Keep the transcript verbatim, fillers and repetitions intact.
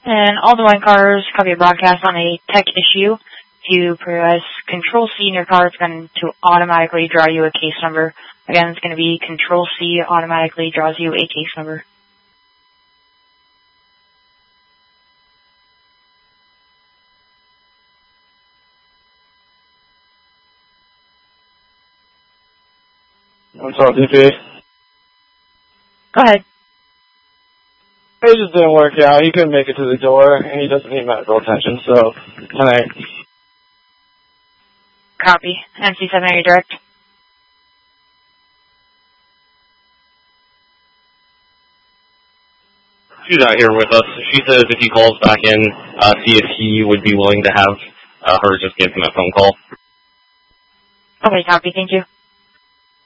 And all the one cars copy a broadcast on a tech issue. If you press Control C in your car, it's going to automatically draw you a case number. Again, it's going to be Control C automatically draws you a case number. I'm sorry, D P. Go ahead. It just didn't work out. He couldn't make it to the door, and he doesn't need medical attention, so tonight. Copy. M C seven, are you direct? She's out here with us. She says if he calls back in, uh, see if he would be willing to have uh, her just give him a phone call. Okay, copy. Thank you.